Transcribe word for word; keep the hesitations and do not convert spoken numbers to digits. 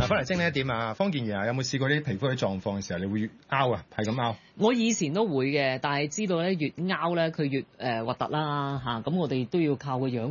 翻嚟精靈一點啊，方健儀啊，有冇試過啲皮膚嘅狀況嘅時候，你會越拗啊，係咁拗？ 我以前都會嘅，但係知道咧越拗咧佢越誒核突啦嚇，咁我哋都要靠個樣